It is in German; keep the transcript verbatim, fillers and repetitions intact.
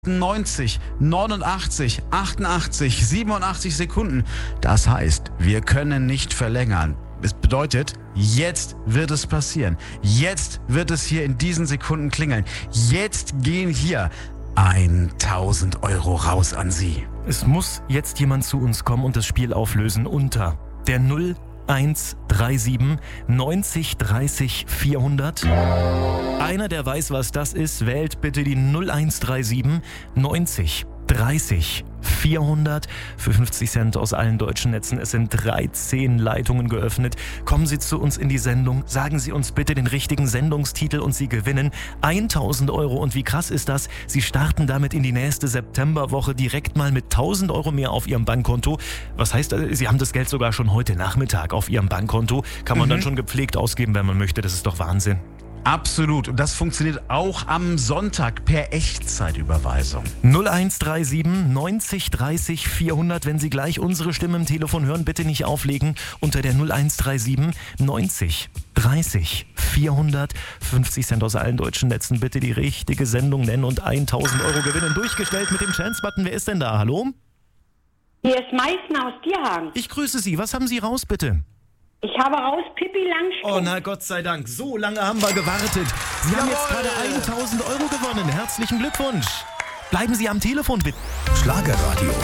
neunzig, neunundachtzig, achtundachtzig, siebenundachtzig Sekunden. Das heißt, wir können nicht verlängern. Es bedeutet, jetzt wird es passieren. Jetzt wird es hier in diesen Sekunden klingeln. Jetzt gehen hier tausend Euro raus an Sie. Es muss jetzt jemand zu uns kommen und das Spiel auflösen unter der null eins drei sieben neunzig dreißig vierhundert. Einer, der weiß, was das ist, wählt bitte die null eins drei sieben neunzig dreißig vierhundert für fünfzig Cent aus allen deutschen Netzen. Es sind dreizehn Leitungen geöffnet. Kommen Sie zu uns in die Sendung, sagen Sie uns bitte den richtigen Sendungstitel und Sie gewinnen tausend Euro. Und wie krass ist das? Sie starten damit in die nächste Septemberwoche direkt mal mit tausend Euro mehr auf Ihrem Bankkonto. Was heißt, Sie haben das Geld sogar schon heute Nachmittag auf Ihrem Bankkonto. Kann man mhm. dann schon gepflegt ausgeben, wenn man möchte. Das ist doch Wahnsinn. Absolut. Und das funktioniert auch am Sonntag per Echtzeitüberweisung. null eins drei sieben neunzig dreißig vierhundert. Wenn Sie gleich unsere Stimme im Telefon hören, bitte nicht auflegen. Unter der null eins drei sieben neunzig dreißig vierhundert. fünfzig Cent aus allen deutschen Netzen. Bitte die richtige Sendung nennen und tausend Euro gewinnen. Durchgestellt mit dem Chance-Button. Wer ist denn da? Hallo? Hier ist Meißner aus Dierhagen. Ich grüße Sie. Was haben Sie raus, bitte? Ich habe raus Pippi Langstrumpf. Oh na Gott sei Dank, so lange haben wir gewartet. Sie haben jetzt gerade tausend Euro gewonnen. Herzlichen Glückwunsch. Bleiben Sie am Telefon bitte. Schlagerradio.